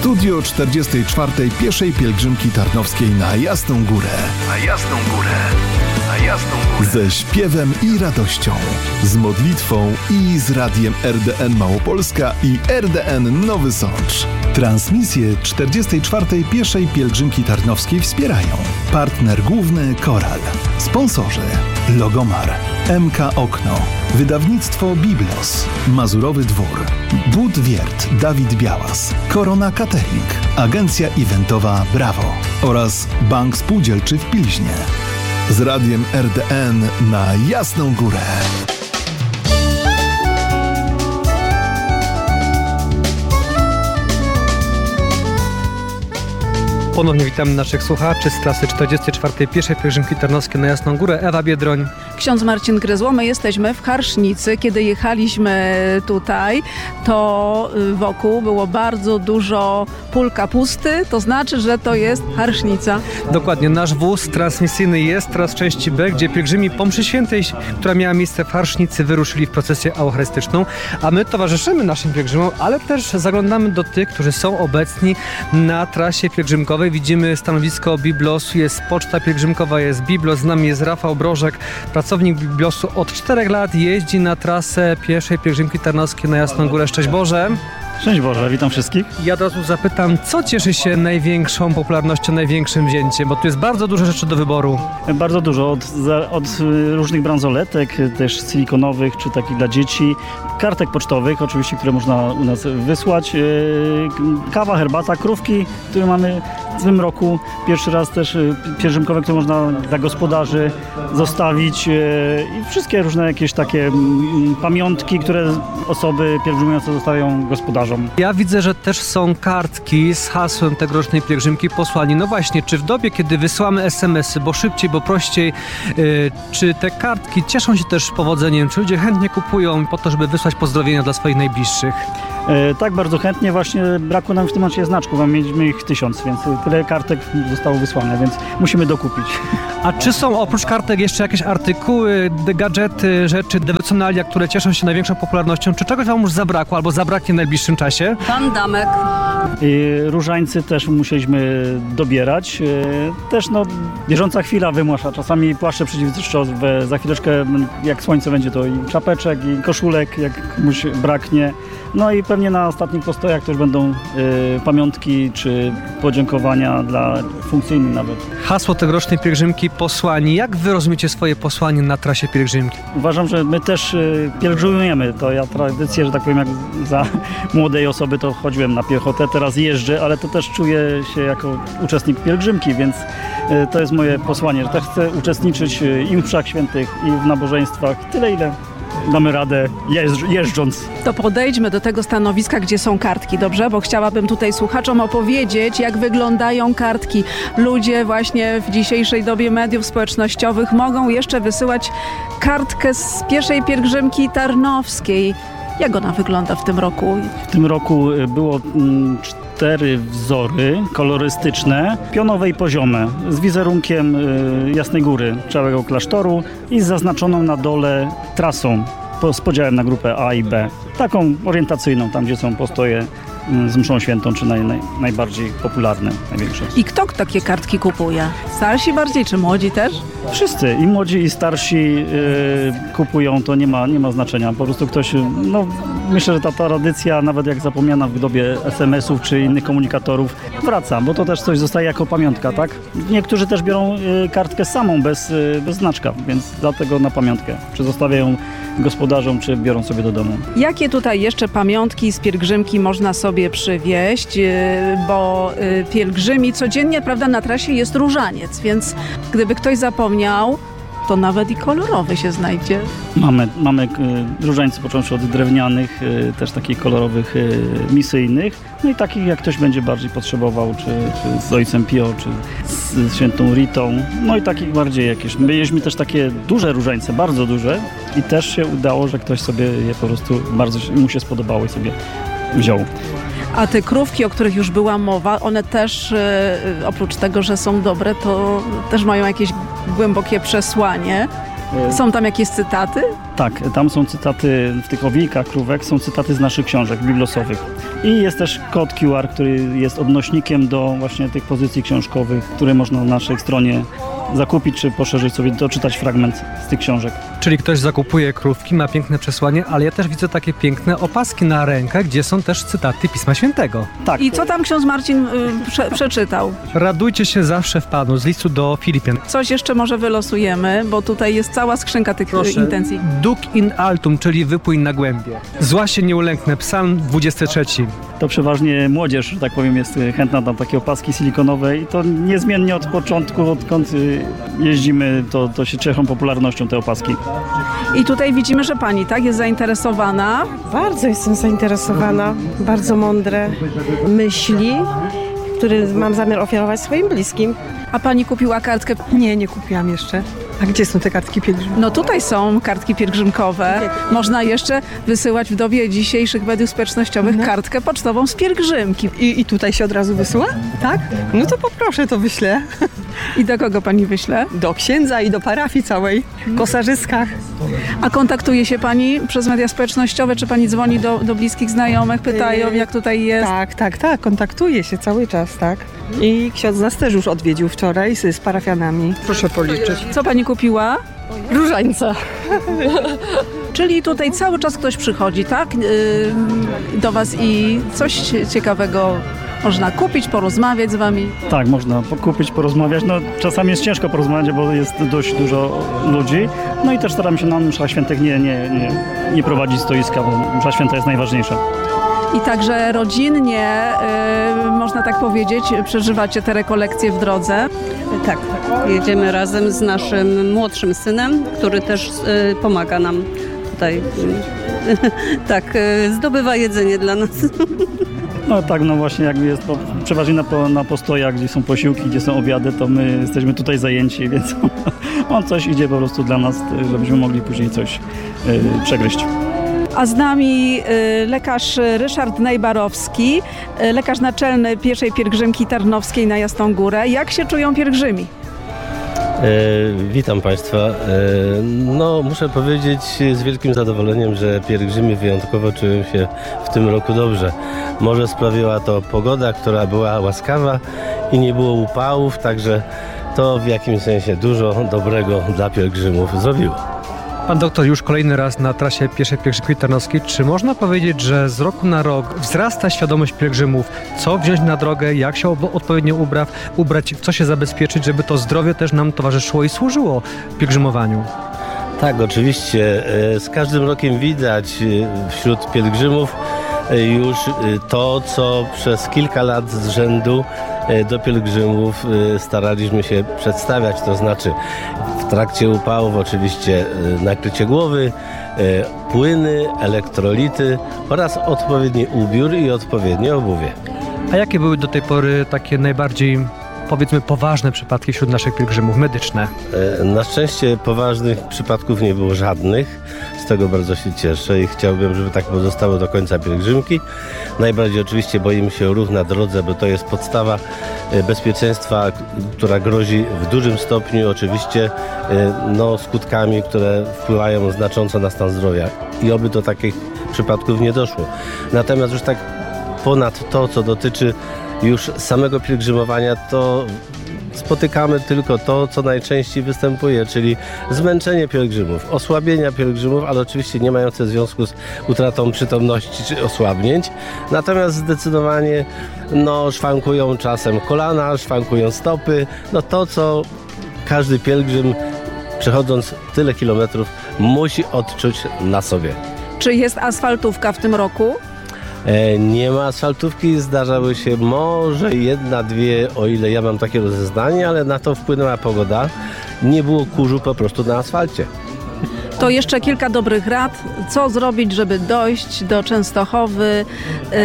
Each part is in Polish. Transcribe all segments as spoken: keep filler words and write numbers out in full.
Studio czterdziestej czwartej Pieszej Pielgrzymki Tarnowskiej na Jasną Górę. Na Jasną Górę. Na Jasną Górę. Ze śpiewem i radością, z modlitwą i z radiem R D N Małopolska i R D N Nowy Sącz. Transmisję czterdziestej czwartej Pieszej Pielgrzymki Tarnowskiej wspierają partner główny Koral, sponsorzy Logomar, M K Okno, wydawnictwo Biblos, Mazurowy Dwór, Budwiert Dawid Białas, Korona Catering, agencja eventowa Brawo oraz Bank Spółdzielczy w Pilźnie. Z radiem R D N na Jasną Górę. Ponownie witamy naszych słuchaczy z trasy czterdziestej czwartej Pieszej Pielgrzymki Tarnowskiej na Jasną Górę. Ewa Biedroń. Ksiądz Marcin Gryzło. My jesteśmy w Harsznicy. Kiedy jechaliśmy tutaj, to wokół było bardzo dużo pól kapusty. To znaczy, że to jest Harsznica. Dokładnie. Nasz wóz transmisyjny jest teraz w części B, gdzie pielgrzymi po mszy świętej, która miała miejsce w Harsznicy, wyruszyli w procesję eucharystyczną. A my towarzyszymy naszym pielgrzymom, ale też zaglądamy do tych, którzy są obecni na trasie pielgrzymkowej. Widzimy stanowisko Biblosu, jest poczta pielgrzymkowa, jest Biblos, z nami jest Rafał Brożek, pracownik Biblosu od czterech lat, jeździ na trasę Pieszej Pielgrzymki Tarnowskiej na Jasną Górę. Szczęść Boże! Szczęść Boże, witam wszystkich. Ja od razu zapytam, co cieszy się największą popularnością, największym wzięciem, bo tu jest bardzo dużo rzeczy do wyboru. Bardzo dużo, od, od różnych bransoletek, też silikonowych, czy takich dla dzieci, kartek pocztowych oczywiście, które można u nas wysłać, kawa, herbata, krówki, które mamy w tym roku, pierwszy raz też pielgrzymkowe, które można dla gospodarzy zostawić i wszystkie różne jakieś takie pamiątki, które osoby pielgrzymujące zostawiają gospodarzom. Ja widzę, że też są kartki z hasłem tegorocznej pielgrzymki posłani. No właśnie, czy w dobie, kiedy wysyłamy es em esy, bo szybciej, bo prościej, yy, czy te kartki cieszą się też powodzeniem? Czy ludzie chętnie kupują po to, żeby wysłać pozdrowienia dla swoich najbliższych? E, tak, bardzo chętnie. Właśnie brakło nam w tym momencie znaczków, a mieliśmy ich tysiąc, więc tyle kartek zostało wysłane, więc musimy dokupić. A czy są oprócz kartek jeszcze jakieś artykuły, gadżety, rzeczy, dewocjonalia, które cieszą się największą popularnością? Czy czegoś wam już zabrakło albo zabraknie w najbliższym czasie? Pandamek. I różańcy też musieliśmy dobierać. E, też no, bieżąca chwila wymusza. Czasami płaszcze przeciwdeszczowe, za chwileczkę jak słońce będzie, to i czapeczek, i koszulek, jak komuś braknie. No i pewnie na ostatnich postojach też będą y, pamiątki czy podziękowania dla funkcyjnych nawet. Hasło tegorocznej pielgrzymki posłani. Jak wy rozumiecie swoje posłanie na trasie pielgrzymki? Uważam, że my też y, pielgrzymujemy. To ja tradycję, że tak powiem, jak za młodej osoby to chodziłem na piechotę, teraz jeżdżę, ale to też czuję się jako uczestnik pielgrzymki, więc y, to jest moje posłanie, że też chcę uczestniczyć y, i w mszach świętych, i w nabożeństwach. Tyle, ile damy radę jeżdżąc. To podejdźmy do tego stanowiska, gdzie są kartki, dobrze? Bo chciałabym tutaj słuchaczom opowiedzieć, jak wyglądają kartki. Ludzie właśnie w dzisiejszej dobie mediów społecznościowych mogą jeszcze wysyłać kartkę z Pieszej Pielgrzymki Tarnowskiej. Jak ona wygląda w tym roku? W tym roku było mm, cztery wzory kolorystyczne, pionowe i poziome, z wizerunkiem y, Jasnej Góry, całego klasztoru i z zaznaczoną na dole trasą po, z podziałem na grupę A i B. Taką orientacyjną, tam gdzie są postoje y, z mszą świętą, czy naj, naj, najbardziej popularne, największe. I kto takie kartki kupuje? Starsi bardziej, czy młodzi też? Wszyscy, i młodzi, i starsi yy, kupują, to nie ma, nie ma znaczenia. Po prostu ktoś, no myślę, że ta tradycja, nawet jak zapomniana w dobie es em esów czy innych komunikatorów, wraca, bo to też coś zostaje jako pamiątka, tak? Niektórzy też biorą yy, kartkę samą, bez, yy, bez znaczka, więc dlatego na pamiątkę. Czy zostawiają gospodarzom, czy biorą sobie do domu. Jakie tutaj jeszcze pamiątki z pielgrzymki można sobie przywieźć, yy, bo yy, pielgrzymi codziennie, prawda, na trasie jest różaniec, więc gdyby ktoś zapomniał, to nawet i kolorowy się znajdzie. Mamy, mamy y, różańce począwszy od drewnianych, y, też takich kolorowych, y, misyjnych, no i takich jak ktoś będzie bardziej potrzebował, czy, czy z Ojcem Pio, czy z, z Świętą Ritą, no i takich bardziej jakieś. My mieliśmy też takie duże różańce, bardzo duże i też się udało, że ktoś sobie je po prostu bardzo mu się spodobało i sobie wziął. A te krówki, o których już była mowa, one też yy, oprócz tego, że są dobre, to też mają jakieś głębokie przesłanie. Są tam jakieś cytaty? Tak, tam są cytaty w tych owijkach krówek, są cytaty z naszych książek biblosowych. I jest też kod Q R, który jest odnośnikiem do właśnie tych pozycji książkowych, które można na naszej stronie zakupić, czy poszerzyć sobie, doczytać fragment z tych książek. Czyli ktoś zakupuje krówki, ma piękne przesłanie, ale ja też widzę takie piękne opaski na rękach, gdzie są też cytaty Pisma Świętego. Tak. I co tam ksiądz Marcin y, prze, przeczytał? Radujcie się zawsze w Panu, z listu do Filipian. Coś jeszcze może wylosujemy, bo tutaj jest cała skrzynka tych Proszę. intencji. Duc in altum, czyli wypłyń na głębie. Zła się nie ulęknę, psalm dwudziesty trzeci. To przeważnie młodzież, że tak powiem, jest chętna na takie opaski silikonowe i to niezmiennie od początku, odkąd jeździmy, to, to się cieszą popularnością te opaski. I tutaj widzimy, że pani tak jest zainteresowana. Bardzo jestem zainteresowana, bardzo mądre myśli, które mam zamiar ofiarować swoim bliskim. A pani kupiła kartkę? Nie, nie kupiłam jeszcze. A gdzie są te kartki pielgrzymkowe? No tutaj są kartki pielgrzymkowe. Można jeszcze wysyłać w dobie dzisiejszych mediów społecznościowych No. kartkę pocztową z pielgrzymki. I, I tutaj się od razu wysyła? Tak? No to poproszę, to wyślę. I do kogo pani wyśle? Do księdza i do parafii całej, w Kosarzyskach. A kontaktuje się pani przez media społecznościowe? Czy pani dzwoni do, do bliskich znajomych, pytają jak tutaj jest? Tak, tak, tak, kontaktuję się cały czas, tak. I ksiądz nas też już odwiedził wczoraj z, z parafianami. Proszę policzyć. Co pani kupiła? Różańca. Czyli tutaj cały czas ktoś przychodzi, tak? Yy, do was i coś ciekawego można kupić, porozmawiać z wami. Tak, można kupić, porozmawiać. No, czasami jest ciężko porozmawiać, bo jest dość dużo ludzi. No i też staramy się na mszach świętych nie, nie, nie, nie prowadzić stoiska, bo msza święta jest najważniejsza. I także rodzinnie, yy, można tak powiedzieć, przeżywacie te rekolekcje w drodze. Tak, jedziemy razem z naszym młodszym synem, który też y, pomaga nam tutaj. Y, tak, y, zdobywa jedzenie dla nas. No tak, no właśnie jak jest po, przeważnie na, po, na postojach, gdzie są posiłki, gdzie są obiady, to my jesteśmy tutaj zajęci, więc on coś idzie po prostu dla nas, żebyśmy mogli później coś y, przegryźć. A z nami y, lekarz Ryszard Nejbarowski, y, lekarz naczelny Pieszej Pielgrzymki Tarnowskiej na Jasną Górę. Jak się czują pielgrzymi? E, witam Państwa. E, no, muszę powiedzieć z wielkim zadowoleniem, że pielgrzymi wyjątkowo czują się w tym roku dobrze. Może sprawiła to pogoda, która była łaskawa i nie było upałów, także to w jakimś sensie dużo dobrego dla pielgrzymów zrobiło. Pan doktor już kolejny raz na trasie Pieszej Pielgrzymki Tarnowskiej. Czy można powiedzieć, że z roku na rok wzrasta świadomość pielgrzymów, co wziąć na drogę, jak się odpowiednio ubra, ubrać, w co się zabezpieczyć, żeby to zdrowie też nam towarzyszyło i służyło pielgrzymowaniu? Tak, oczywiście. Z każdym rokiem widać wśród pielgrzymów już to, co przez kilka lat z rzędu do pielgrzymów staraliśmy się przedstawiać, to znaczy w trakcie upałów oczywiście nakrycie głowy, płyny, elektrolity oraz odpowiedni ubiór i odpowiednie obuwie. A jakie były do tej pory takie najbardziej, powiedzmy, poważne przypadki wśród naszych pielgrzymów medyczne? Na szczęście poważnych przypadków nie było żadnych. Z tego bardzo się cieszę i chciałbym, żeby tak pozostało do końca pielgrzymki. Najbardziej oczywiście boimy się o ruch na drodze, bo to jest podstawa bezpieczeństwa, która grozi w dużym stopniu oczywiście no, skutkami, które wpływają znacząco na stan zdrowia. I oby do takich przypadków nie doszło. Natomiast już tak ponad to, co dotyczy już samego pielgrzymowania, to spotykamy tylko to, co najczęściej występuje, czyli zmęczenie pielgrzymów, osłabienia pielgrzymów, ale oczywiście nie mające związku z utratą przytomności czy osłabnięć. Natomiast zdecydowanie no, szwankują czasem kolana, szwankują stopy. No to, co każdy pielgrzym przechodząc tyle kilometrów musi odczuć na sobie. Czy jest asfaltówka w tym roku? Nie ma asfaltówki, zdarzały się może jedna, dwie, o ile ja mam takie rozeznanie, ale na to wpłynęła pogoda. Nie było kurzu po prostu na asfalcie. To jeszcze kilka dobrych rad. Co zrobić, żeby dojść do Częstochowy yy,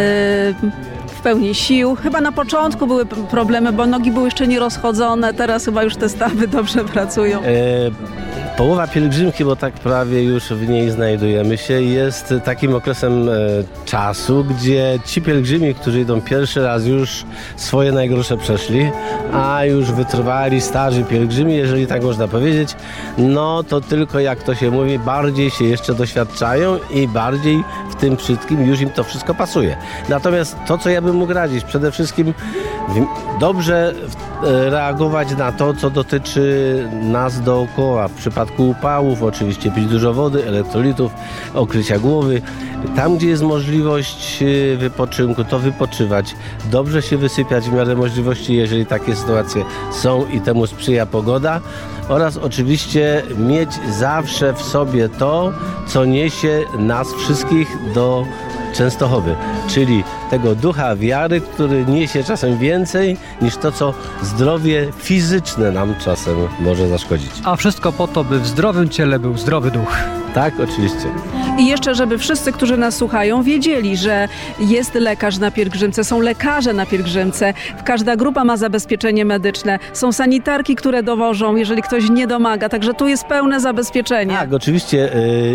w pełni sił? Chyba na początku były problemy, bo nogi były jeszcze nierozchodzone, teraz chyba już te stawy dobrze pracują. E, Połowa pielgrzymki, bo tak prawie już w niej znajdujemy się, jest takim okresem e, czasu, gdzie ci pielgrzymi, którzy idą pierwszy raz, już swoje najgorsze przeszli, a już wytrwali starzy pielgrzymi, jeżeli tak można powiedzieć, no to tylko, jak to się mówi, bardziej się jeszcze doświadczają i bardziej w tym wszystkim już im to wszystko pasuje. Natomiast to, co ja bym mógł radzić, przede wszystkim dobrze reagować na to, co dotyczy nas dookoła. W przypadku upałów oczywiście pić dużo wody, elektrolitów, okrycia głowy. Tam, gdzie jest możliwość wypoczynku, to wypoczywać. Dobrze się wysypiać w miarę możliwości, jeżeli takie sytuacje są i temu sprzyja pogoda. Oraz oczywiście mieć zawsze w sobie to, co niesie nas wszystkich do Częstochowy, czyli tego ducha wiary, który niesie czasem więcej niż to, co zdrowie fizyczne nam czasem może zaszkodzić. A wszystko po to, by w zdrowym ciele był zdrowy duch. Tak, oczywiście. I jeszcze, żeby wszyscy, którzy nas słuchają, wiedzieli, że jest lekarz na pielgrzymce, są lekarze na pielgrzymce, każda grupa ma zabezpieczenie medyczne, są sanitarki, które dowożą, jeżeli ktoś nie domaga, także tu jest pełne zabezpieczenie. Tak, oczywiście.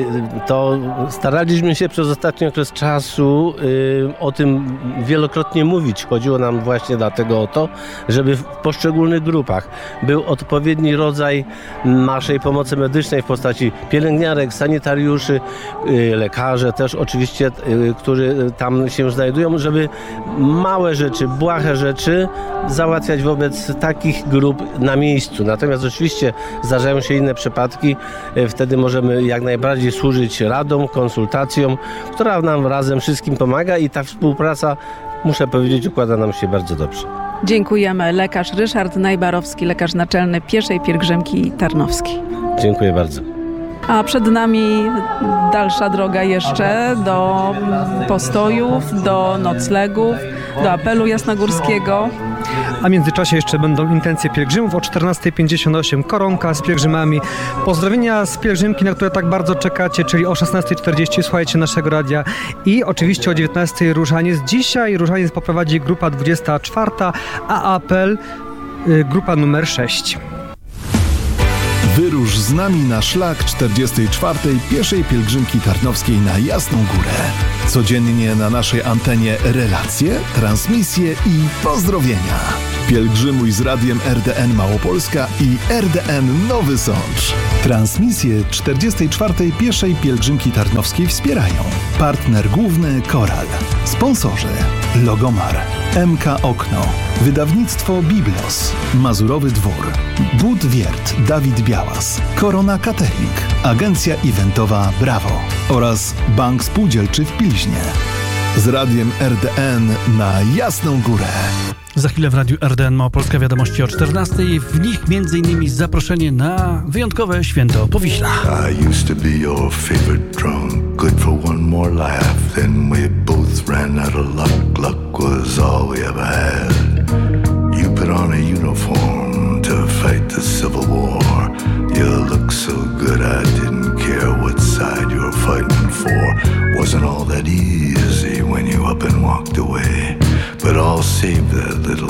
To staraliśmy się przez ostatni okres czasu o tym wielokrotnie mówić. Chodziło nam właśnie dlatego o to, żeby w poszczególnych grupach był odpowiedni rodzaj naszej pomocy medycznej w postaci pielęgniarek, sanitariuszy, lekarze też oczywiście, którzy tam się znajdują, żeby małe rzeczy, błahe rzeczy załatwiać wobec takich grup na miejscu. Natomiast oczywiście zdarzają się inne przypadki, wtedy możemy jak najbardziej służyć radą, konsultacjom, która nam razem wszystkim pomaga i ta współpraca, muszę powiedzieć, układa nam się bardzo dobrze. Dziękujemy. Lekarz Ryszard Najbarowski, lekarz naczelny Pieszej Pielgrzymki Tarnowskiej. Dziękuję bardzo. A przed nami dalsza droga jeszcze do postojów, do noclegów, do apelu jasnogórskiego. A w międzyczasie jeszcze będą intencje pielgrzymów o czternasta pięćdziesiąt osiem, koronka z pielgrzymami, pozdrowienia z pielgrzymki, na które tak bardzo czekacie, czyli o szesnasta czterdzieści słuchajcie naszego radia i oczywiście o dziewiętnasta różaniec. Dzisiaj różaniec poprowadzi grupa dwudziesta czwarta, a apel y, grupa numer sześć. Wyrusz z nami na szlak czterdziestej czwartej Pieszej Pielgrzymki Tarnowskiej na Jasną Górę. Codziennie na naszej antenie relacje, transmisje i pozdrowienia. Pielgrzymuj z radiem R D N Małopolska i R D N Nowy Sącz. Transmisję czterdziestej czwartej Pieszej Pielgrzymki Tarnowskiej wspierają partner główny Koral, sponsorzy Logomar, M K Okno, wydawnictwo Biblos, Mazurowy Dwór, Bud Wiert Dawid Białas, Korona Catering, agencja eventowa Brawo oraz Bank Spółdzielczy w Pilźnie. Z radiem R D N na Jasną Górę. Za chwilę w Radiu R D N Małopolska wiadomości o czternastej. W nich m.in. zaproszenie na wyjątkowe święto Powiśla. I used to be your favorite drunk, good for one more laugh. Then we both ran out of luck. Luck was all we ever had. You put on a uniform to fight the Civil War. You look so good I didn't care what side you were fighting for. Wasn't all that easy when you up and walked away. But I'll save that little